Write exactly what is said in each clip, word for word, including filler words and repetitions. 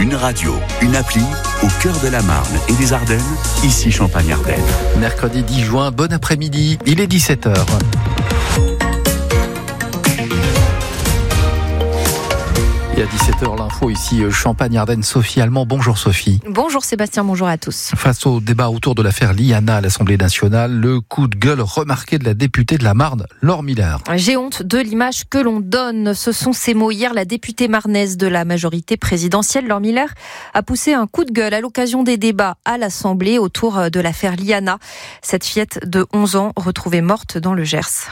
Une radio, une appli, au cœur de la Marne et des Ardennes, ici Champagne-Ardenne. Mercredi dix juin, bon après-midi, il est dix-sept heures. Et à dix-sept heures, l'info ici, Champagne-Ardenne, Sophie Allemand. Bonjour Sophie. Bonjour Sébastien, bonjour à tous. Face au débat autour de l'affaire Liana à l'Assemblée nationale, le coup de gueule remarqué de la députée de la Marne, Laure Miller. J'ai honte de l'image que l'on donne. Ce sont ces mots hier. La députée marnaise de la majorité présidentielle, Laure Miller, a poussé un coup de gueule à l'occasion des débats à l'Assemblée autour de l'affaire Liana. Cette fillette de onze ans retrouvée morte dans le Gers.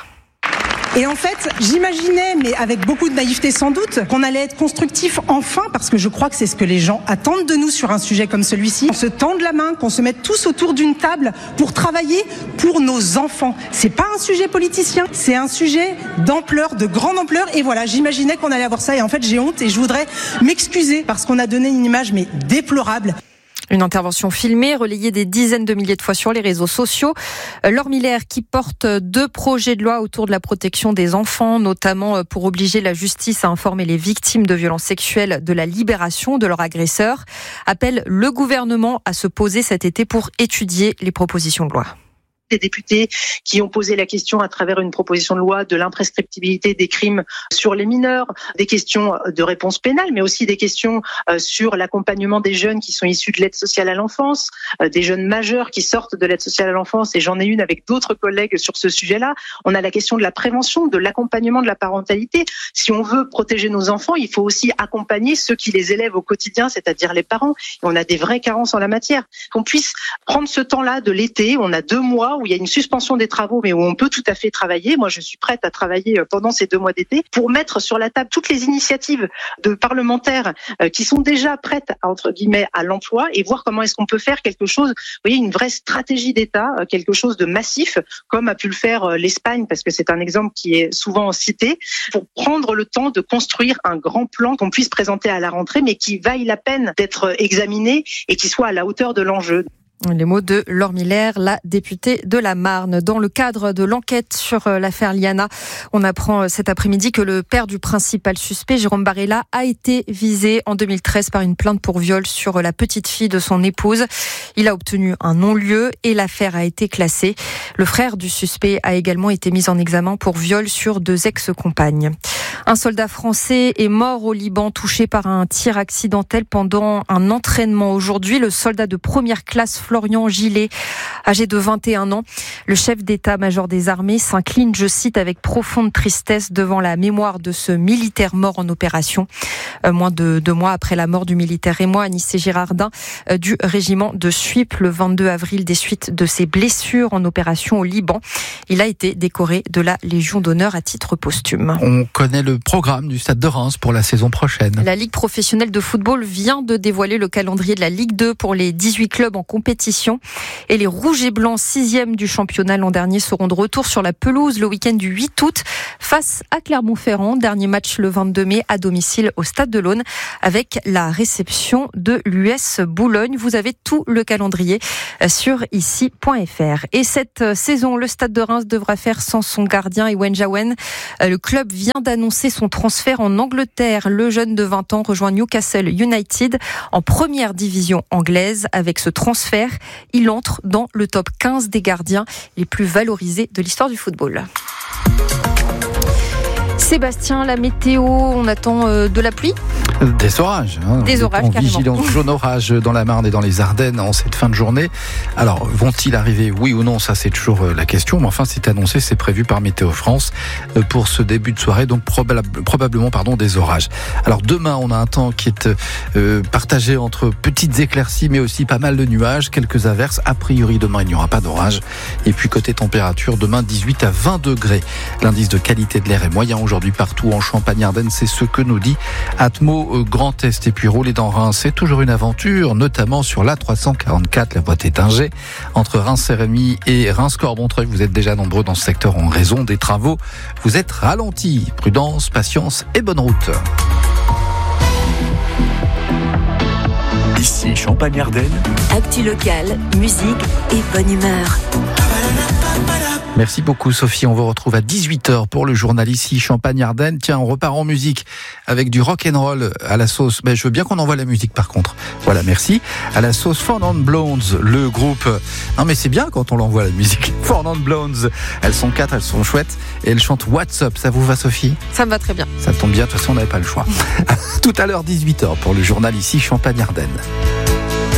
Et en fait, j'imaginais, mais avec beaucoup de naïveté sans doute, qu'on allait être constructif enfin, parce que je crois que c'est ce que les gens attendent de nous sur un sujet comme celui-ci. On se tende la main, qu'on se mette tous autour d'une table pour travailler pour nos enfants. C'est pas un sujet politicien, c'est un sujet d'ampleur, de grande ampleur. Et voilà, j'imaginais qu'on allait avoir ça. Et en fait, j'ai honte et je voudrais m'excuser parce qu'on a donné une image, mais déplorable. Une intervention filmée, relayée des dizaines de milliers de fois sur les réseaux sociaux. Laure Miller qui porte deux projets de loi autour de la protection des enfants, notamment pour obliger la justice à informer les victimes de violences sexuelles de la libération de leur agresseur, appelle le gouvernement à se poser cet été pour étudier les propositions de loi. Des députés qui ont posé la question à travers une proposition de loi de l'imprescriptibilité des crimes sur les mineurs, des questions de réponse pénale, mais aussi des questions sur l'accompagnement des jeunes qui sont issus de l'aide sociale à l'enfance, des jeunes majeurs qui sortent de l'aide sociale à l'enfance, et j'en ai une avec d'autres collègues sur ce sujet-là. On a la question de la prévention, de l'accompagnement de la parentalité. Si on veut protéger nos enfants, il faut aussi accompagner ceux qui les élèvent au quotidien, c'est-à-dire les parents. Et on a des vraies carences en la matière. Qu'on puisse prendre ce temps-là de l'été, on a deux mois où il y a une suspension des travaux, mais où on peut tout à fait travailler. Moi, je suis prête à travailler pendant ces deux mois d'été pour mettre sur la table toutes les initiatives de parlementaires qui sont déjà prêtes, entre guillemets, à l'emploi, et voir comment est-ce qu'on peut faire quelque chose, vous voyez, une vraie stratégie d'État, quelque chose de massif, comme a pu le faire l'Espagne, parce que c'est un exemple qui est souvent cité, pour prendre le temps de construire un grand plan qu'on puisse présenter à la rentrée, mais qui vaille la peine d'être examiné et qui soit à la hauteur de l'enjeu. Les mots de Laure Miller, la députée de la Marne. Dans le cadre de l'enquête sur l'affaire Liana, on apprend cet après-midi que le père du principal suspect, Jérôme Barella, a été visé en deux mille treize par une plainte pour viol sur la petite fille de son épouse. Il a obtenu un non-lieu et l'affaire a été classée. Le frère du suspect a également été mis en examen pour viol sur deux ex-compagnes. Un soldat français est mort au Liban, touché par un tir accidentel pendant un entraînement. Aujourd'hui, le soldat de première classe Florian Gillet, âgé de vingt et un ans, le chef d'état-major des armées, s'incline, je cite, avec profonde tristesse devant la mémoire de ce militaire mort en opération. Euh, moins de deux mois après la mort du militaire émoi Anissé Girardin euh, du régiment de Suippes le vingt-deux avril, des suites de ses blessures en opération au Liban. Il a été décoré de la Légion d'honneur à titre posthume. On connaît le programme du Stade de Reims pour la saison prochaine. La Ligue professionnelle de football vient de dévoiler le calendrier de la Ligue deux pour les dix-huit clubs en compétition. Et les Rouges et Blancs, sixième du championnat l'an dernier, seront de retour sur la pelouse le week-end du huit août face à Clermont-Ferrand. Dernier match le vingt-deux mai à domicile au Stade de l'Aune avec la réception de l'U S Boulogne. Vous avez tout le calendrier sur ici point f r. Et cette saison, le Stade de Reims devra faire sans son gardien Ewen Jawen. Le club vient d'annoncer son transfert en Angleterre. Le jeune de vingt ans rejoint Newcastle United en première division anglaise. Avec ce transfert, il entre dans le top quinze des gardiens les plus valorisés de l'histoire du football. Sébastien, la météo, on attend euh, de la pluie ? Des orages. Hein. Des orages, en carrément. Vigilance jaune orage dans la Marne et dans les Ardennes en cette fin de journée. Alors, vont-ils arriver, oui ou non ? Ça, c'est toujours la question. Mais enfin, c'est annoncé, c'est prévu par Météo France pour ce début de soirée. Donc, probable, probablement pardon, des orages. Alors, demain, on a un temps qui est euh, partagé entre petites éclaircies, mais aussi pas mal de nuages, quelques averses. A priori, demain, il n'y aura pas d'orage. Et puis, côté température, demain, dix-huit à vingt degrés. L'indice de qualité de l'air est moyen aujourd'hui partout en Champagne-Ardenne. C'est ce que nous dit Atmo Grand Est. Et puis rouler dans Reims, c'est toujours une aventure, notamment sur l'A trois cent quarante-quatre, la voie Tétinger, entre Reims-Sérémy et Reims-Cormontreuil. Vous êtes déjà nombreux dans ce secteur en raison des travaux. Vous êtes ralentis. Prudence, patience et bonne route. Ici Champagne-Ardenne. Actu locale, musique et bonne humeur. Merci beaucoup Sophie, on vous retrouve à dix-huit heures pour le journal ici Champagne-Ardenne. Tiens, on repart en musique avec du rock and roll à la sauce. Ben, je veux bien qu'on envoie la musique par contre. Voilà, merci. À la sauce Four Non Blondes, le groupe. Non mais c'est bien quand on l'envoie la musique. Four Non Blondes. Elles sont quatre, elles sont chouettes et elles chantent What's Up. Ça vous va Sophie ? Ça me va très bien. Ça tombe bien, de toute façon on n'avait pas le choix. Tout à l'heure dix-huit heures pour le journal ici Champagne-Ardenne.